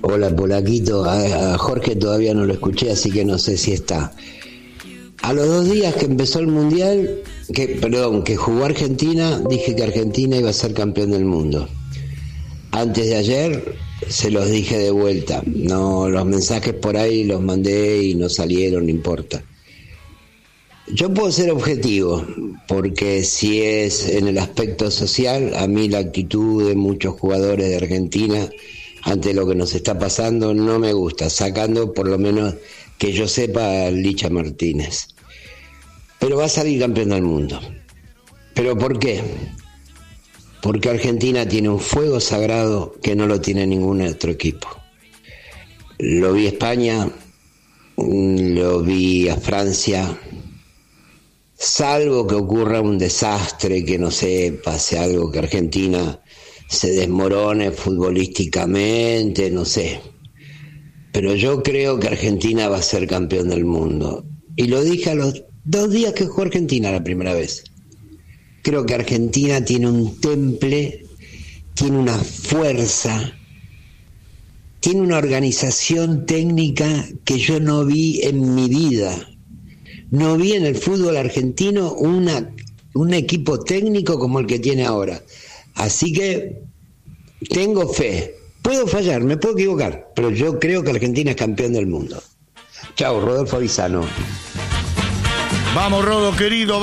Hola, Polaquito. A Jorge todavía no lo escuché, así que no sé si está. A los 2 días que empezó el Mundial, que jugó Argentina, dije que Argentina iba a ser campeón del mundo. Antes de ayer se los dije de vuelta. No, los mensajes por ahí los mandé y no salieron, no importa. Yo puedo ser objetivo, porque si es en el aspecto social, a mí la actitud de muchos jugadores de Argentina ante lo que nos está pasando no me gusta, sacando por lo menos que yo sepa a Licha Martínez. Pero va a salir campeón del mundo. ¿Pero por qué? Porque Argentina tiene un fuego sagrado que no lo tiene ningún otro equipo. Lo vi a España, lo vi a Francia. Salvo que ocurra un desastre, que no sé, pase algo, que Argentina se desmorone futbolísticamente, no sé. Pero yo creo que Argentina va a ser campeón del mundo. Y lo dije a los 2 días que jugó Argentina la primera vez. Creo que Argentina tiene un temple, tiene una fuerza, tiene una organización técnica que yo no vi en mi vida. No vi en el fútbol argentino un equipo técnico como el que tiene ahora. Así que tengo fe. Puedo fallar, me puedo equivocar, pero yo creo que Argentina es campeón del mundo. Chao, Rodolfo Avisano. Vamos, Rodo querido,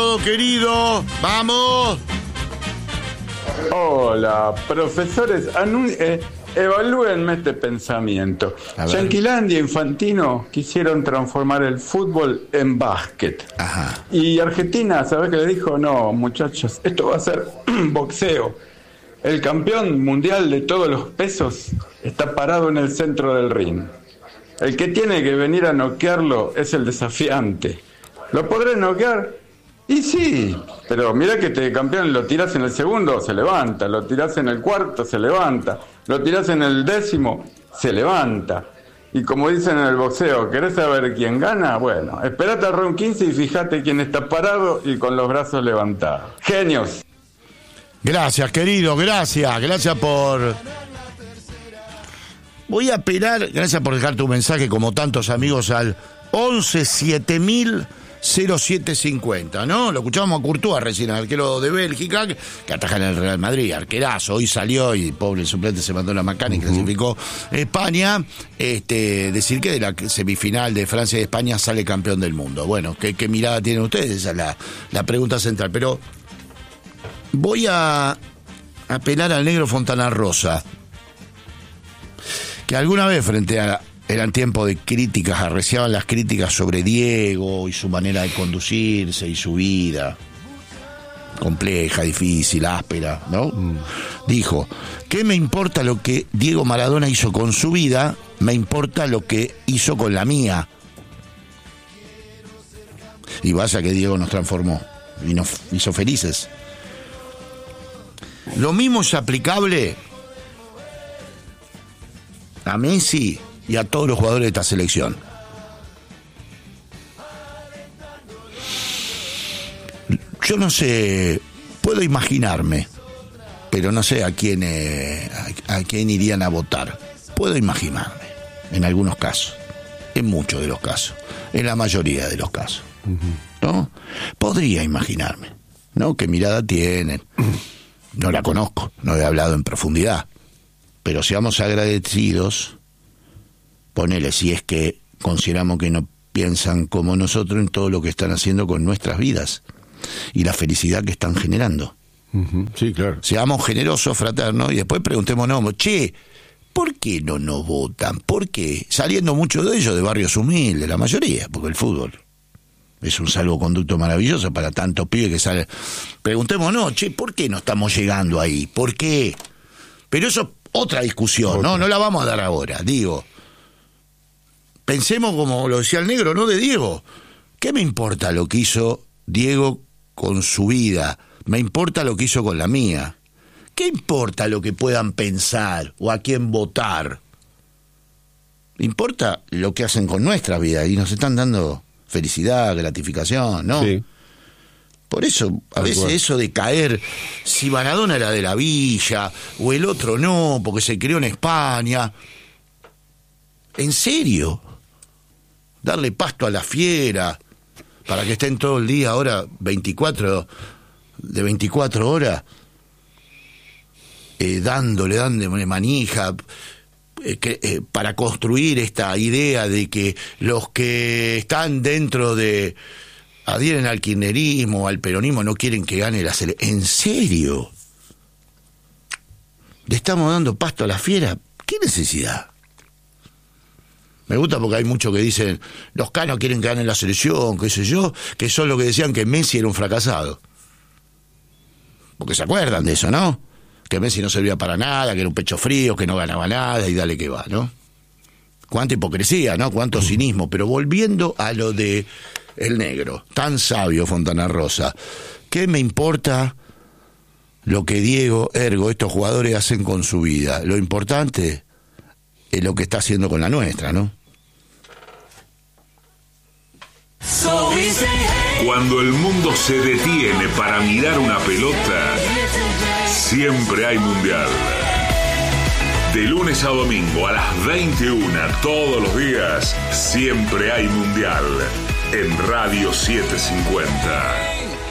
vamos. Hola, profesores, evalúenme este pensamiento. Yanquilandia e Infantino quisieron transformar el fútbol en básquet. Ajá. Y Argentina, ¿sabés qué le dijo? No, muchachos, esto va a ser boxeo. El campeón mundial de todos los pesos está parado en el centro del ring. El que tiene que venir a noquearlo es el desafiante. ¿Lo podré noquear? Y sí, pero mira que este campeón lo tirás en el segundo, se levanta, lo tirás en el cuarto, se levanta, lo tirás en el 10º, se levanta. Y como dicen en el boxeo, ¿querés saber quién gana? Bueno, esperate al round 15 y fíjate quién está parado y con los brazos levantados. ¡Genios! Gracias, querido, gracias por... Voy a apelar, gracias por dejar tu mensaje como tantos amigos al 11-7000-0750, ¿no? Lo escuchamos a Courtois recién, arquero de Bélgica, que ataja en el Real Madrid, arquerazo, hoy salió y pobre suplente se mandó la macana y clasificó España. Decir que de la semifinal de Francia y de España sale campeón del mundo. Bueno, ¿qué mirada tienen ustedes? Esa es la pregunta central, pero voy a apelar al negro Fontana Rosa, que alguna vez eran tiempos de críticas, arreciaban las críticas sobre Diego y su manera de conducirse y su vida compleja, difícil, áspera, ¿no? Dijo, ¿qué me importa lo que Diego Maradona hizo con su vida? Me importa lo que hizo con la mía. Y vaya que Diego nos transformó y nos hizo felices. Lo mismo es aplicable a Messi y a todos los jugadores de esta selección. Yo no sé, puedo imaginarme, pero no sé a quién irían a votar. Puedo imaginarme, en algunos casos, en muchos de los casos, en la mayoría de los casos, ¿no? Podría imaginarme, ¿no? ¿Qué mirada tienen? No la conozco, no he hablado en profundidad, pero seamos agradecidos. Ponele, si es que consideramos que no piensan como nosotros en todo lo que están haciendo con nuestras vidas y la felicidad que están generando. Sí, claro. Seamos generosos, fraternos, y después preguntémonos, che, ¿por qué no nos votan? ¿Por qué? Saliendo muchos de ellos de barrios humildes, la mayoría, porque el fútbol es un salvoconducto maravilloso para tantos pibes que salen. Preguntémonos, che, ¿por qué no estamos llegando ahí? ¿Por qué? Pero eso es otra discusión, ¿no? No la vamos a dar ahora, digo. Pensemos como lo decía el negro, ¿no? De Diego. ¿Qué me importa lo que hizo Diego con su vida? Me importa lo que hizo con la mía. ¿Qué importa lo que puedan pensar o a quién votar? Importa lo que hacen con nuestra vida y nos están dando felicidad, gratificación, ¿no? Sí. Por eso, a veces eso de caer, si Maradona era de la villa o el otro no, porque se crió en España... ¿En serio? Darle pasto a la fiera para que estén todo el día ahora 24 horas dándole manija para construir esta idea de que los que están dentro de adhieren al kirchnerismo, al peronismo, no quieren que gane la selección. ¿En serio? ¿Le estamos dando pasto a la fiera? ¿Qué necesidad? Me gusta porque hay muchos que dicen los canos quieren que gane la selección, qué sé yo, que son los que decían que Messi era un fracasado. Porque se acuerdan de eso, ¿no? Que Messi no servía para nada, que era un pecho frío, que no ganaba nada y dale que va, ¿no? Cuánta hipocresía, ¿no? Cuánto cinismo. Pero volviendo a lo de el negro, tan sabio Fontana Rosa, ¿qué me importa lo que Diego, Ergo, estos jugadores hacen con su vida? Lo importante es lo que está haciendo con la nuestra, ¿no? Cuando el mundo se detiene para mirar una pelota, siempre hay mundial. De lunes a domingo a las 21, todos los días, siempre hay mundial. En Radio 750.